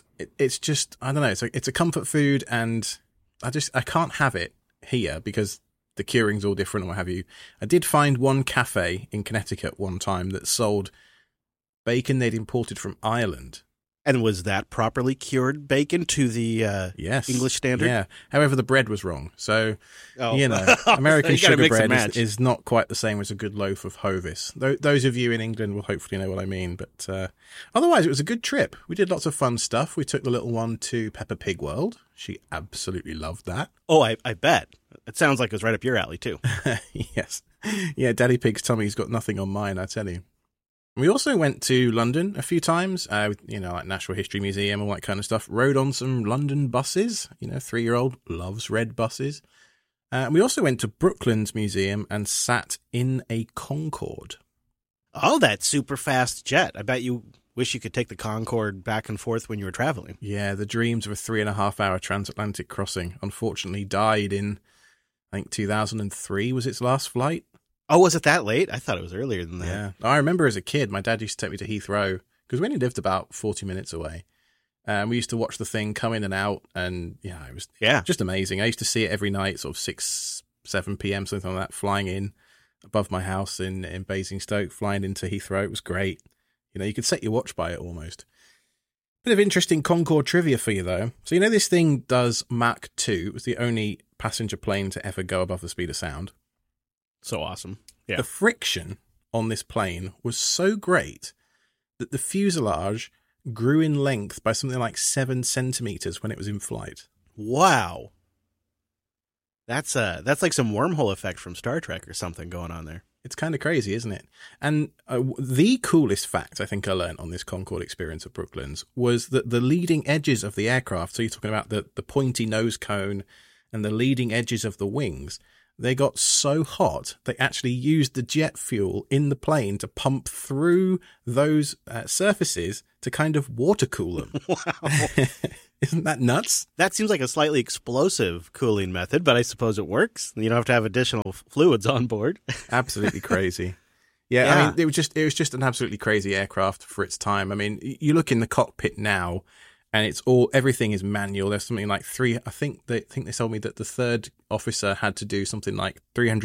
just, I don't know, it's a comfort food, and I can't have it here because the curing's all different and what have you. I did find one cafe in Connecticut one time that sold bacon they'd imported from Ireland. And was that properly cured bacon to the yes. English standard? Yeah. However, the bread was wrong. So, American sugar bread is not quite the same as a good loaf of Hovis. Those of you in England will hopefully know what I mean. But otherwise, it was a good trip. We did lots of fun stuff. We took the little one to Peppa Pig World. She absolutely loved that. Oh, I bet. It sounds like it was right up your alley, too. Yes. Yeah, Daddy Pig's tummy's got nothing on mine, I tell you. We also went to London a few times, like Natural History Museum, all that kind of stuff. Rode on some London buses. 3-year-old loves red buses. We also went to Brooklands Museum and sat in a Concorde. Oh, that super fast jet. I bet you wish you could take the Concorde back and forth when you were traveling. Yeah, the dreams of a 3.5-hour transatlantic crossing unfortunately died in, I think, 2003 was its last flight. Oh, was it that late? I thought it was earlier than that. Yeah. I remember as a kid, my dad used to take me to Heathrow because we only lived about 40 minutes away. We used to watch the thing come in and out, and it was just amazing. I used to see it every night, sort of 6, 7 p.m., something like that, flying in above my house in Basingstoke, flying into Heathrow. It was great. You could set your watch by it almost. Bit of interesting Concorde trivia for you, though. So this thing does Mach 2. It was the only passenger plane to ever go above the speed of sound. So awesome. Yeah. The friction on this plane was so great that the fuselage grew in length by something like 7 centimeters when it was in flight. Wow. That's like some wormhole effect from Star Trek or something going on there. It's kind of crazy, isn't it? And the coolest fact I think I learned on this Concorde experience at Brooklands was that the leading edges of the aircraft, so you're talking about the pointy nose cone and the leading edges of the wings, they got so hot they actually used the jet fuel in the plane to pump through those surfaces to kind of water cool them. Wow. Isn't that nuts? That seems like a slightly explosive cooling method, but I suppose it works. You don't have to have additional fluids on board. Absolutely crazy. Yeah, I mean, it was just an absolutely crazy aircraft for its time. I mean, you look in the cockpit now, and everything is manual. There's something like I think they told me that the third officer had to do something like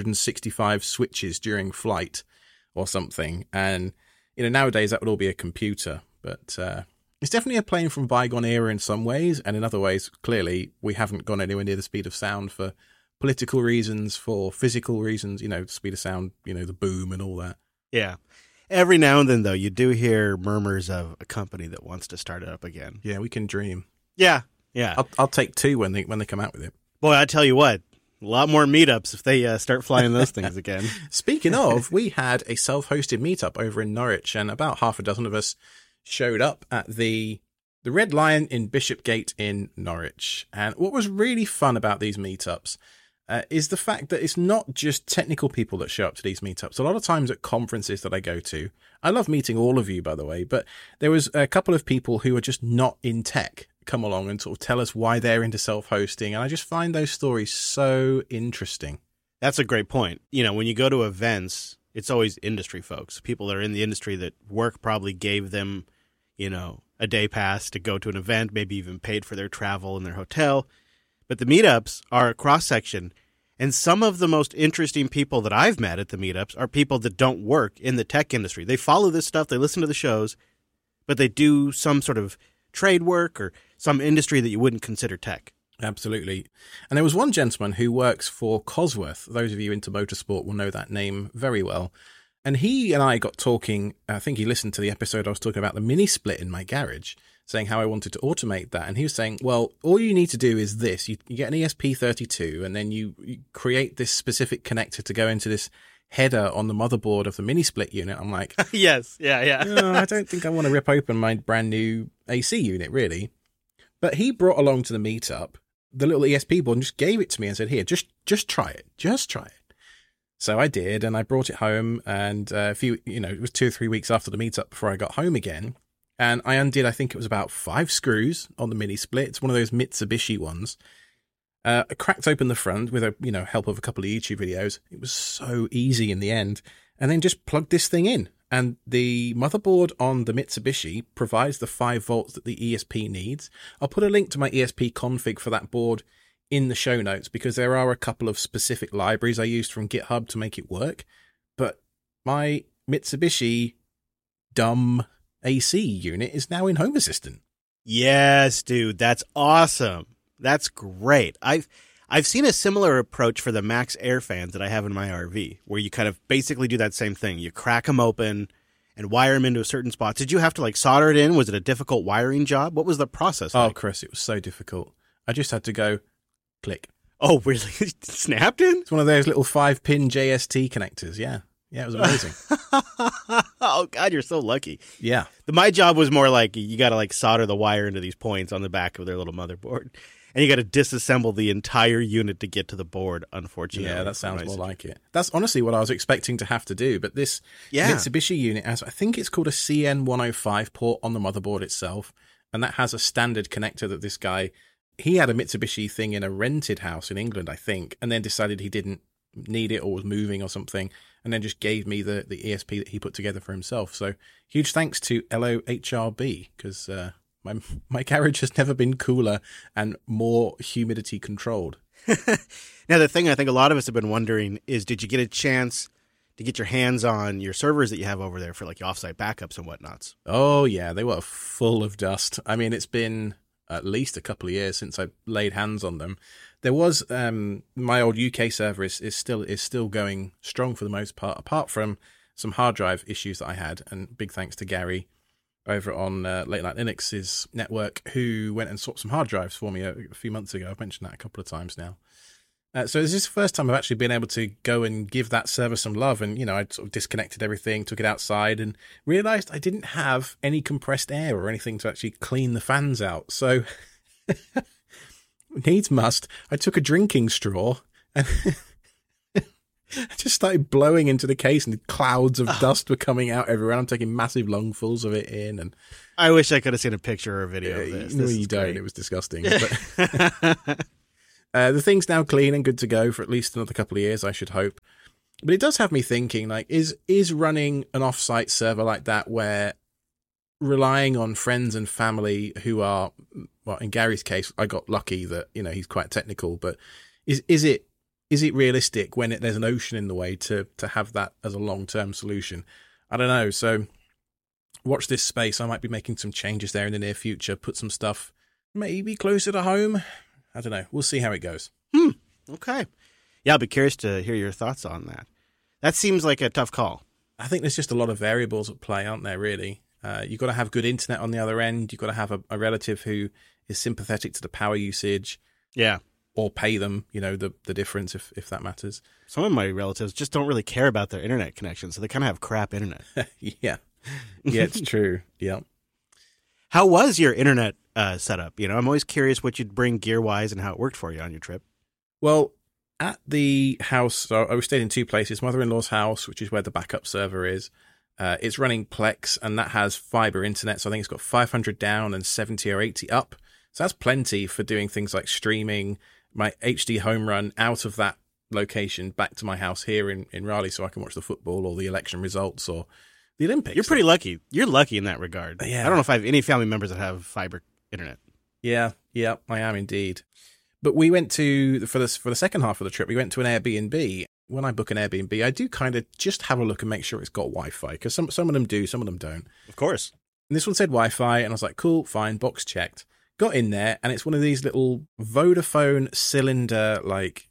365 switches during flight or something. And, nowadays that would all be a computer. But it's definitely a plane from bygone era in some ways. And in other ways, clearly, we haven't gone anywhere near the speed of sound for political reasons, for physical reasons, the speed of sound, the boom and all that. Yeah. Every now and then, though, you do hear murmurs of a company that wants to start it up again. Yeah, we can dream. Yeah. I'll take 2 when they come out with it. Boy, I tell you what, a lot more meetups if they start flying those things again. Speaking of, we had a self-hosted meetup over in Norwich, and about half a dozen of us showed up at the Red Lion in Bishopgate in Norwich. And what was really fun about these meetups is the fact that it's not just technical people that show up to these meetups. A lot of times at conferences that I go to, I love meeting all of you, by the way, but there was a couple of people who are just not in tech come along and sort of tell us why they're into self-hosting. And I just find those stories so interesting. That's a great point. When you go to events, it's always industry folks. People that are in the industry that work probably gave them, a day pass to go to an event, maybe even paid for their travel and their hotel. But the meetups are a cross-section, and some of the most interesting people that I've met at the meetups are people that don't work in the tech industry. They follow this stuff, they listen to the shows, but they do some sort of trade work or some industry that you wouldn't consider tech. Absolutely. And there was one gentleman who works for Cosworth. Those of you into motorsport will know that name very well. And he and I got talking. I think he listened to the episode I was talking about the mini split in my garage, saying how I wanted to automate that. And he was saying, well, all you need to do is this. You get an ESP32 and then you create this specific connector to go into this header on the motherboard of the mini split unit. I'm like, yes. Yeah. No, I don't think I want to rip open my brand new AC unit, really. But he brought along to the meetup the little ESP board and just gave it to me and said, here, just try it. Just try it. So I did, and I brought it home, and it was 2 or 3 weeks after the meetup before I got home again. And I undid, I think it was about 5 screws on the mini split. It's one of those Mitsubishi ones. I cracked open the front with help of a couple of YouTube videos. It was so easy in the end. And then just plugged this thing in. And the motherboard on the Mitsubishi provides the 5 volts that the ESP needs. I'll put a link to my ESP config for that board in the show notes, because there are a couple of specific libraries I used from GitHub to make it work. But my Mitsubishi dumb AC unit is now in Home Assistant. Yes, dude, that's awesome. That's great. I've seen a similar approach for the Max Air fans that I have in my RV, where you kind of basically do that same thing. You crack them open and wire them into a certain spot. Did you have to solder it in? Was it a difficult wiring job? What was the process like? Oh, Chris, it was so difficult. I just had to go click. Oh, really? It snapped in? It's one of those little 5-pin JST connectors. Yeah. Yeah, it was amazing. Oh, God, you're so lucky. Yeah. My job was more like you got to solder the wire into these points on the back of their little motherboard. And you got to disassemble the entire unit to get to the board, unfortunately. Yeah, that sounds more like it. That's honestly what I was expecting to have to do. But this Mitsubishi unit has, I think it's called a CN105 port on the motherboard itself. And that has a standard connector that this guy, he had a Mitsubishi thing in a rented house in England, I think, and then decided he didn't need it or was moving or something, and then just gave me the ESP that he put together for himself. So huge thanks to LOHRB, because my garage has never been cooler and more humidity controlled. Now, the thing I think a lot of us have been wondering is, did you get a chance to get your hands on your servers that you have over there for offsite backups and whatnots? Oh, yeah, they were full of dust. I mean, it's been at least a couple of years since I laid hands on them. There was my old UK server is still going strong for the most part, apart from some hard drive issues that I had. And big thanks to Gary over on Late Night Linux's network, who went and swapped some hard drives for me a few months ago. I've mentioned that a couple of times now. So this is the first time I've actually been able to go and give that server some love. And, I'd sort of disconnected everything, took it outside and realized I didn't have any compressed air or anything to actually clean the fans out. So needs must, I took a drinking straw and I just started blowing into the case and clouds of dust were coming out everywhere. I'm taking massive lungfuls of it in. And I wish I could have seen a picture or a video of this. No, you don't. Great. It was disgusting. But the thing's now clean and good to go for at least another couple of years, I should hope. But it does have me thinking, like, is running an off-site server like that where relying on friends and family who are, well, in Gary's case, I got lucky that, he's quite technical, but is it realistic when there's an ocean in the way to have that as a long-term solution? I don't know. So watch this space. I might be making some changes there in the near future, put some stuff maybe closer to home. I don't know. We'll see how it goes. Okay. Yeah, I'll be curious to hear your thoughts on that. That seems like a tough call. I think there's just a lot of variables at play, aren't there, really? You've got to have good internet on the other end. You've got to have a relative who is sympathetic to the power usage. Yeah. Or pay them, the difference if that matters. Some of my relatives just don't really care about their internet connection, so they kind of have crap internet. Yeah, it's true. Yeah. How was your internet setup? I'm always curious what you'd bring gear-wise and how it worked for you on your trip. Well, at the house, so I was staying in two places. Mother-in-law's house, which is where the backup server is. It's running Plex, and that has fiber internet. So I think it's got 500 down and 70 or 80 up. So that's plenty for doing things like streaming my HD home run out of that location back to my house here in Raleigh so I can watch the football or the election results or the Olympics. You're pretty lucky. You're lucky in that regard. Yeah. I don't know if I have any family members that have fiber internet. Yeah, I am indeed. But we went to, for the second half of the trip, we went to an Airbnb. When I book an Airbnb, I do kind of just have a look and make sure it's got Wi-Fi, because some of them do, some of them don't. Of course. And this one said Wi-Fi, and I was like, cool, fine, box checked. Got in there, and it's one of these little Vodafone cylinder, like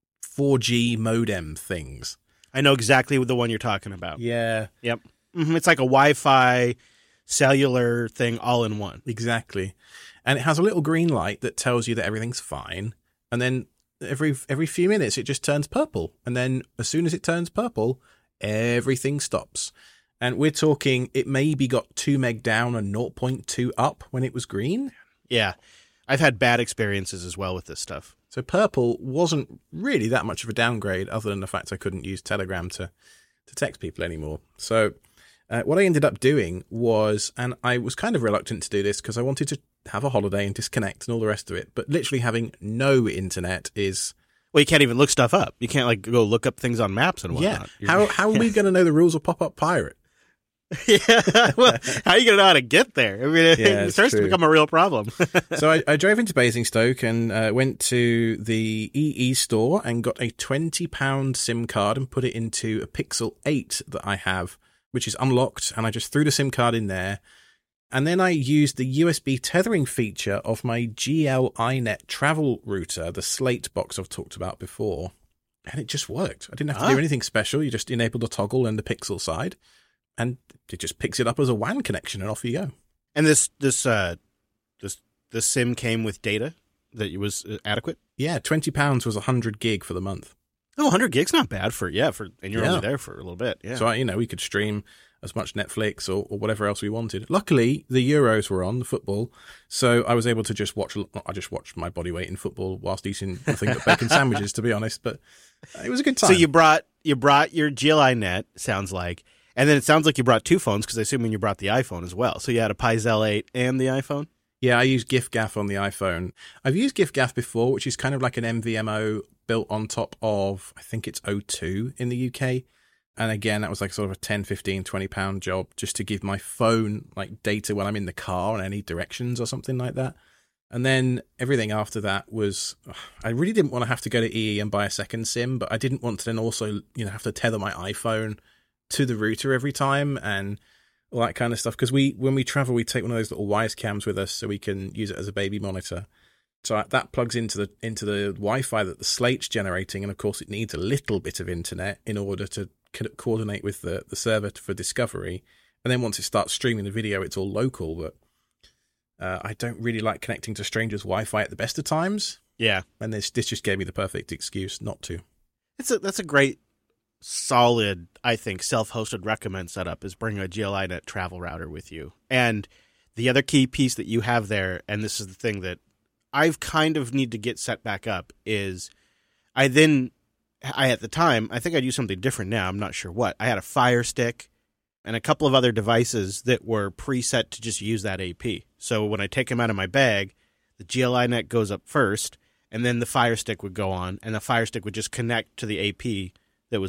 4G modem things. I know exactly the one you're talking about. Yeah. Yep. Mm-hmm. It's like a Wi-Fi cellular thing all in one. Exactly. And it has a little green light that tells you that everything's fine. And then every few minutes, it just turns purple. And then as soon as it turns purple, everything stops. And we're talking, it maybe got 2 meg down and 0.2 up when it was green. Yeah. I've had bad experiences as well with this stuff. So purple wasn't really that much of a downgrade other than the fact I couldn't use Telegram to text people anymore. So what I ended up doing was, and I was kind of reluctant to do this because I wanted to have a holiday and disconnect and all the rest of it, but literally having no internet is... Well, you can't even look stuff up. You can't like go look up things on maps and whatnot. Yeah. How are we going to know the rules of Pop-Up Pirate? Yeah, well, how are you going to know how to get there? I mean, it starts to become a real problem. So I drove into Basingstoke and went to the EE store and got a £20 SIM card and put it into a Pixel 8 that I have, which is unlocked, and I just threw the SIM card in there. And then I used the USB tethering feature of my GL iNet travel router, the Slate box I've talked about before, and it just worked. I didn't have to do anything special. You just enable the toggle and the Pixel side, and it just picks it up as a WAN connection, and off you go. And this SIM came with data that was adequate? Yeah, £20 was 100 gig for the month. Oh, 100 gigs not bad and you're only there for a little bit. Yeah. So we could stream as much Netflix or whatever else we wanted. Luckily, the Euros were on, the football, so I was able to just watch. I just watched my body weight in football whilst eating nothing but bacon sandwiches, to be honest. But it was a good time. So you brought your GLI net, sounds like, and then it sounds like you brought two phones because I assume you brought the iPhone as well. So you had a Pi-Zel 8 and the iPhone. Yeah, I use giffgaff on the iPhone. I've used giffgaff before, which is kind of like an MVMO built on top of, I think it's O2 in the UK. And again, that was like sort of a 10, 15, £20 job just to give my phone like data when I'm in the car in any directions or something like that. And then everything after that was, I really didn't want to have to go to EE and buy a second SIM, but I didn't want to then also, have to tether my iPhone to the router every time and all that kind of stuff. Because when we travel, we take one of those little Wise cams with us so we can use it as a baby monitor. So that plugs into the Wi-Fi that the Slate's generating, and of course it needs a little bit of internet in order to coordinate with the server for discovery. And then once it starts streaming the video, it's all local. But I don't really like connecting to strangers' Wi-Fi at the best of times. Yeah. And this just gave me the perfect excuse not to. That's a great, solid, I think, self-hosted recommend setup is bring a GLINet travel router with you. And the other key piece that you have there, and this is the thing that I've kind of need to get set back up, is I at the time, I think I'd use something different now, I'm not sure what. I had a Fire Stick and a couple of other devices that were preset to just use that AP. So when I take them out of my bag, the GLINet goes up first, and then the Fire Stick would go on, and the Fire Stick would just connect to the AP